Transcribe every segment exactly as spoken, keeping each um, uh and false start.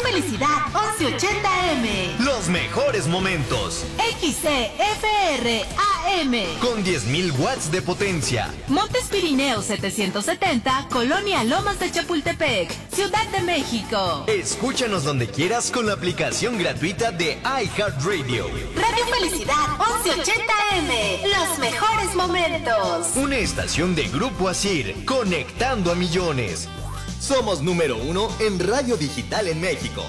Felicidad once ochenta eme. Los mejores momentos. X C F R A M. Con diez mil watts de potencia. Montes Pirineos setecientos setenta, Colonia Lomas de Chapultepec, Ciudad de México. Escúchanos donde quieras con la aplicación gratuita de iHeartRadio. Radio Felicidad once ochenta eme. Los mejores momentos. Una estación de Grupo Asir, conectando a millones. Somos número uno en radio digital en México.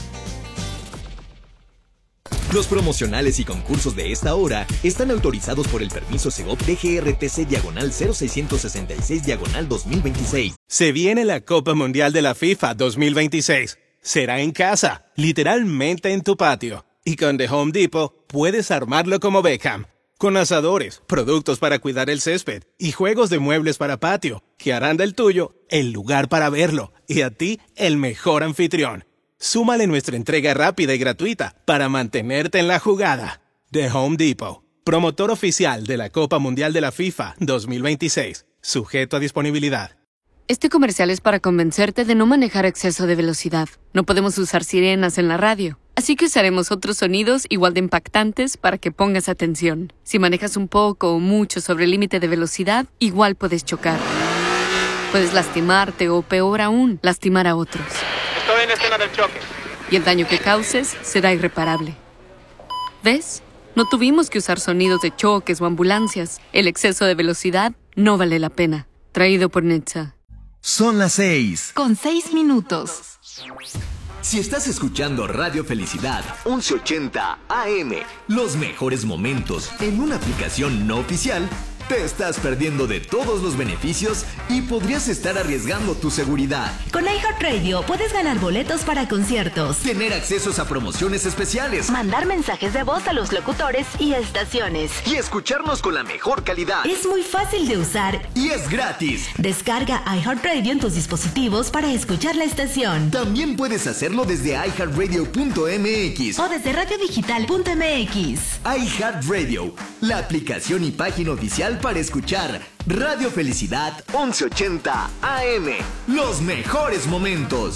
Los promocionales y concursos de esta hora están autorizados por el permiso Segov D G R T C diagonal cero seiscientos sesenta y seis diagonal dos mil veintiséis. Se viene la Copa Mundial de la FIFA dos mil veintiséis. Será en casa, literalmente en tu patio. Y con The Home Depot puedes armarlo como Beckham. Con asadores, productos para cuidar el césped y juegos de muebles para patio, que harán del tuyo el lugar para verlo y a ti el mejor anfitrión. Súmale nuestra entrega rápida y gratuita para mantenerte en la jugada. The Home Depot, promotor oficial de la Copa Mundial de la FIFA dos mil veintiséis, sujeto a disponibilidad. Este comercial es para convencerte de no manejar a exceso de velocidad. No podemos usar sirenas en la radio, así que usaremos otros sonidos igual de impactantes para que pongas atención. Si manejas un poco o mucho sobre el límite de velocidad, igual puedes chocar. Puedes lastimarte o, peor aún, lastimar a otros. Estoy en la escena del choque. Y el daño que causes será irreparable. ¿Ves? No tuvimos que usar sonidos de choques o ambulancias. El exceso de velocidad no vale la pena. Traído por Netza. Son las seis. Con seis minutos. Si estás escuchando Radio Felicidad once ochenta A M, los mejores momentos en una aplicación no oficial, te estás perdiendo de todos los beneficios y podrías estar arriesgando tu seguridad. Con iHeartRadio puedes ganar boletos para conciertos, Tener accesos a promociones especiales mandar mensajes de voz a los locutores y estaciones. y escucharnos con la mejor calidad. Es muy fácil de usar. Y es gratis. Descarga iHeartRadio en tus dispositivos para escuchar la estación. También puedes hacerlo desde i heart radio punto m x O desde radiodigital punto eme equis. iHeartRadio, la aplicación y página oficial para escuchar Radio Felicidad once ochenta A M. Los mejores momentos.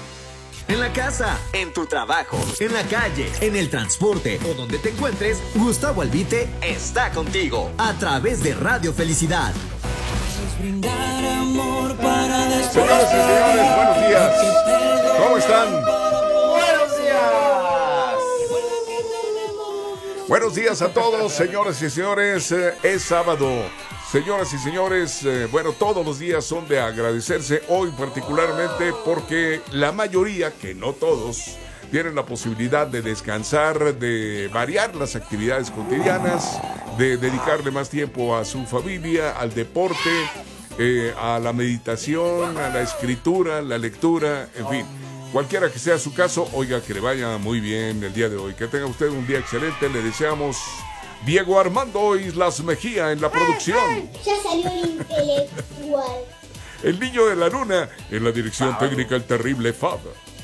En la casa, en tu trabajo, en la calle, en el transporte o donde te encuentres, Gustavo Albite está contigo a través de Radio Felicidad. Señoras y señores, buenos días. ¿Cómo están? ¡Buenos días! Buenos días a todos, señoras y señores. Eh, es sábado. Señoras y señores, eh, bueno, todos los días son de agradecerse. Hoy particularmente porque la mayoría, que no todos, tienen la posibilidad de descansar, de variar las actividades cotidianas, de dedicarle más tiempo a su familia, al deporte, eh, a la meditación, a la escritura, la lectura, en fin. Cualquiera que sea su caso, oiga, que le vaya muy bien el día de hoy. Que tenga usted un día excelente. Le deseamos Diego Armando Islas Mejía en la producción. Ya salió el intelectual. El niño de la luna en la dirección técnica, el terrible Fab.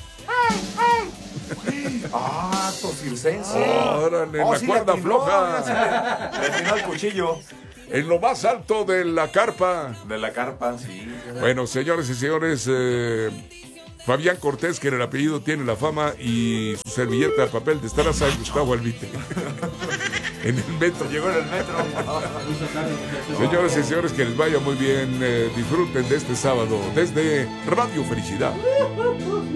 Ah, circense. Órale, Oh, la sí, cuerda le atinó, floja. Le atinó el cuchillo. En lo más alto de la carpa. De la carpa, sí. Bueno, señores y señores, eh, Fabián Cortés, que en el apellido tiene la fama, y su servilleta de papel de estar a Gustavo Albite. En el metro. Llegó en el metro. Señores y señores, que les vaya muy bien. Eh, disfruten de este sábado desde Radio Felicidad.